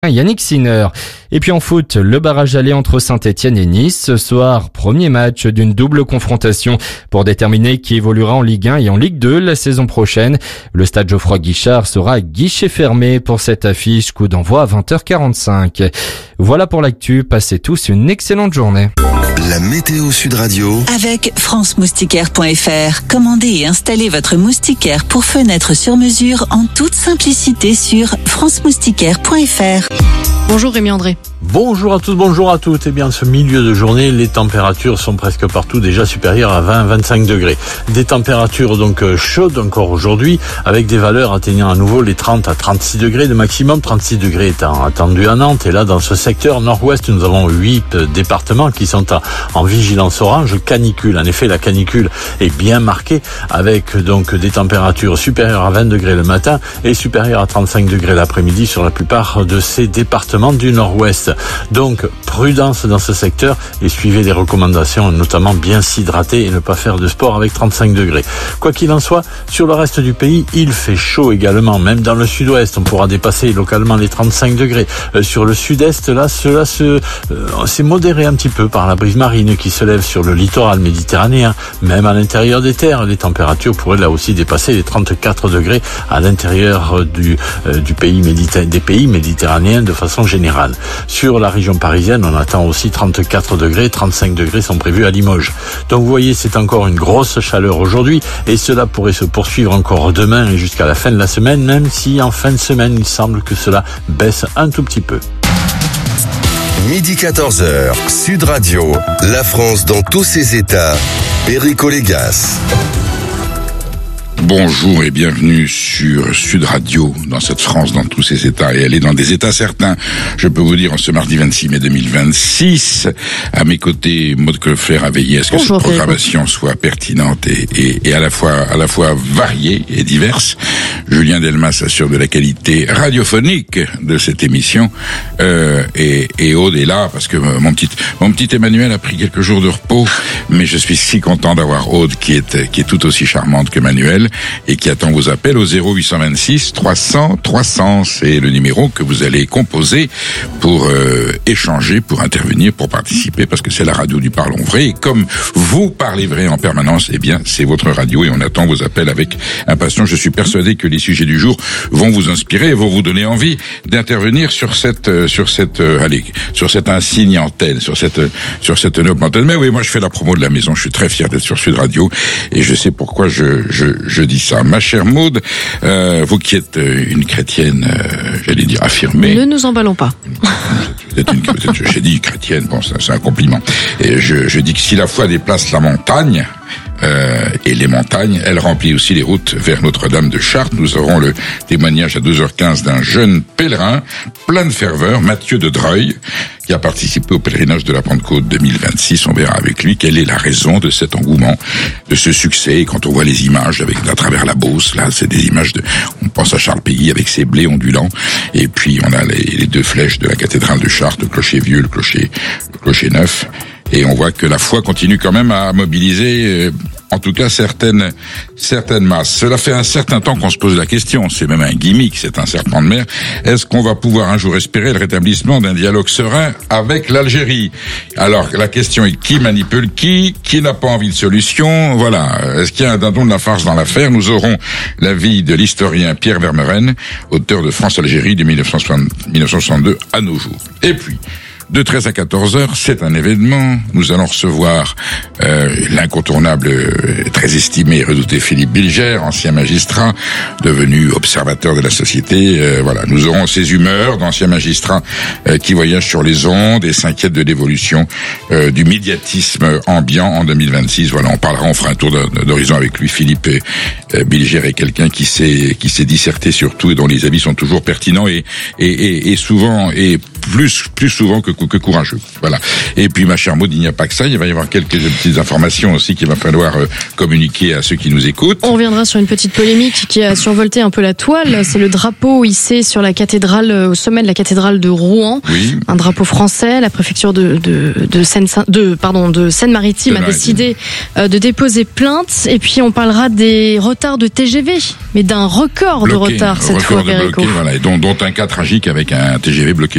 Yannick Sinner. Et puis en foot, le barrage aller entre Saint-Etienne et Nice. Ce soir, premier match d'une double confrontation pour déterminer qui évoluera en Ligue 1 et en Ligue 2 la saison prochaine. Le stade Geoffroy-Guichard sera à guichet fermé pour cette affiche, coup d'envoi à 20h45. Voilà pour l'actu, passez tous une excellente journée. La météo Sud Radio avec franceMoustiquaire.fr. Commandez et installez votre moustiquaire pour fenêtre sur mesure en toute simplicité sur franceMoustiquaire.fr. Bonjour Rémi André. Bonjour à tous, bonjour à toutes. Eh bien, ce milieu de journée, les températures sont presque partout déjà supérieures à 20-25 degrés. Des températures donc chaudes encore aujourd'hui, avec des valeurs atteignant à nouveau les 30 à 36 degrés de maximum. 36 degrés étant attendu à Nantes. Et là, dans ce secteur nord-ouest, nous avons 8 départements qui sont en vigilance orange canicule. En effet, la canicule est bien marquée, avec donc des températures supérieures à 20 degrés le matin et supérieures à 35 degrés l'après-midi sur la plupart de ces départements du nord-ouest. Donc, prudence dans ce secteur et suivez les recommandations, notamment bien s'hydrater et ne pas faire de sport avec 35 degrés. Quoi qu'il en soit, sur le reste du pays, il fait chaud également. Même dans le sud-ouest, on pourra dépasser localement les 35 degrés. Sur le sud-est, là, cela s'est modéré un petit peu par la brise marine qui se lève sur le littoral méditerranéen. Même à l'intérieur des terres, les températures pourraient là aussi dépasser les 34 degrés à l'intérieur des pays méditerranéens de façon générale. Sur la région parisienne, on attend aussi 34 degrés, 35 degrés sont prévus à Limoges. Donc vous voyez, c'est encore une grosse chaleur aujourd'hui et cela pourrait se poursuivre encore demain et jusqu'à la fin de la semaine, même si en fin de semaine, il semble que cela baisse un tout petit peu. Midi 14h, Sud Radio, la France dans tous ses états, Perico Légas. Bonjour et bienvenue sur Sud Radio, dans cette France dans tous ses états, et elle est dans des états certains. Je peux vous dire, en ce mardi 26 mai 2026, à mes côtés, Maud Koffler a veillé à ce que cette programmation soit pertinente et à la fois variée et diverse. Julien Delmas assure de la qualité radiophonique de cette émission, et Aude est là parce que mon petit Emmanuel a pris quelques jours de repos, mais je suis si content d'avoir Aude qui est tout aussi charmante que Manuel, et qui attend vos appels au 0826 300 300. C'est le numéro que vous allez composer pour échanger, pour intervenir, pour participer, parce que c'est la radio du Parlons Vrai. Et comme vous parlez vrai en permanence, eh bien, c'est votre radio et on attend vos appels avec impatience. Je suis persuadé que les sujets du jour vont vous inspirer et vont vous donner envie d'intervenir sur cette insigne antenne, sur cette noble antenne. Mais oui, moi, je fais la promo de la maison. Je suis très fier d'être sur Sud Radio et je sais pourquoi je dis ça. Ma chère Maud, vous qui êtes une chrétienne, j'allais dire affirmée. Ne nous emballons pas. J'ai dit chrétienne, bon, c'est un compliment. Et je dis que si la foi déplace la montagne, et les montagnes, elle remplit aussi les routes vers Notre-Dame de Chartres. Nous aurons le témoignage à 12h15 d'un jeune pèlerin plein de ferveur, Mathieu de Dreuil, qui a participé au pèlerinage de la Pentecôte 2026. On verra avec lui quelle est la raison de cet engouement, de ce succès. Et quand on voit les images à travers la Beauce, là, c'est des images on pense à Charles Péguy avec ses blés ondulants. Et puis, on a les deux flèches de la cathédrale de Chartres, le clocher vieux, le clocher neuf. Et on voit que la foi continue quand même à mobiliser, en tout cas certaines masses. Cela fait un certain temps qu'on se pose la question, c'est même un gimmick, c'est un serpent de mer. Est-ce qu'on va pouvoir un jour espérer le rétablissement d'un dialogue serein avec l'Algérie? Alors la question est qui manipule qui n'a pas envie de solution? Voilà. Est-ce qu'il y a un dindon de la farce dans l'affaire? Nous aurons l'avis de l'historien Pierre Vermeuren, auteur de France-Algérie de 1962 à nos jours. Et puis, de 13 à 14 heures, c'est un événement. Nous allons recevoir l'incontournable, très estimé et redouté Philippe Bilger, ancien magistrat, devenu observateur de la société. Voilà, nous aurons ses humeurs d'ancien magistrat qui voyage sur les ondes et s'inquiète de l'évolution du médiatisme ambiant en 2026. Voilà, on fera un tour d'horizon avec lui. Philippe Bilger est quelqu'un qui s'est disserté sur tout et dont les avis sont toujours pertinents et souvent plus souvent que courageux. Voilà. Et puis, ma chère Maud, il n'y a pas que ça. Il va y avoir quelques petites informations aussi qu'il va falloir communiquer à ceux qui nous écoutent. On reviendra sur une petite polémique qui a survolté un peu la toile. C'est le drapeau hissé sur la cathédrale, au sommet de la cathédrale de Rouen. Oui. Un drapeau français. La préfecture de Seine-Maritime a décidé de déposer plainte. Et puis, on parlera des retards de TGV, mais d'un record de retard cette fois, Perico. Voilà, et dont un cas tragique avec un TGV bloqué.